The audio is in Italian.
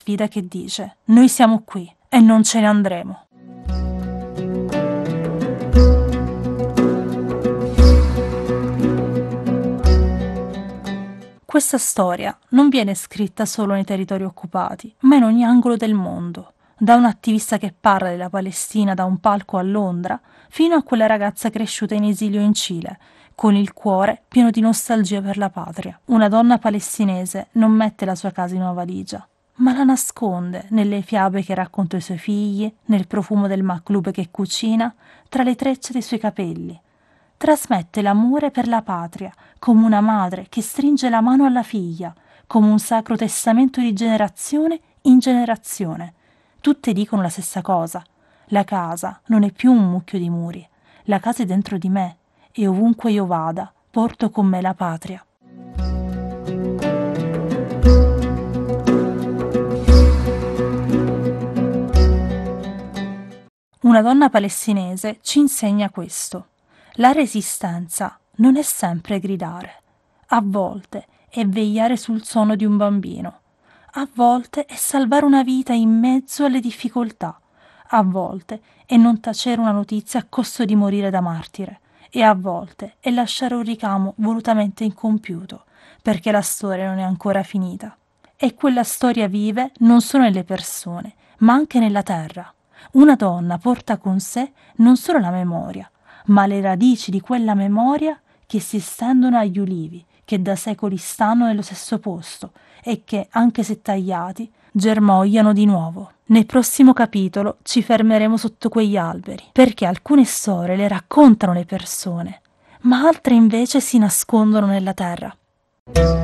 sfida che dice: noi siamo qui e non ce ne andremo. Questa storia non viene scritta solo nei territori occupati, ma in ogni angolo del mondo, da un attivista che parla della Palestina da un palco a Londra, fino a quella ragazza cresciuta in esilio in Cile, con il cuore pieno di nostalgia per la patria. Una donna palestinese non mette la sua casa in una valigia, ma la nasconde nelle fiabe che racconta ai suoi figli, nel profumo del maklube che cucina, tra le trecce dei suoi capelli. Trasmette l'amore per la patria, come una madre che stringe la mano alla figlia, come un sacro testamento di generazione in generazione. Tutte dicono la stessa cosa: la casa non è più un mucchio di muri, la casa è dentro di me e ovunque io vada porto con me la patria. Una donna palestinese ci insegna questo. La resistenza non è sempre gridare, a volte è vegliare sul sonno di un bambino, a volte è salvare una vita in mezzo alle difficoltà, a volte è non tacere una notizia a costo di morire da martire e a volte è lasciare un ricamo volutamente incompiuto, perché la storia non è ancora finita. E quella storia vive non solo nelle persone, ma anche nella terra. Una donna porta con sé non solo la memoria, ma le radici di quella memoria che si estendono agli ulivi, che da secoli stanno nello stesso posto e che, anche se tagliati, germogliano di nuovo. Nel prossimo capitolo ci fermeremo sotto quegli alberi, perché alcune storie le raccontano le persone, ma altre invece si nascondono nella terra.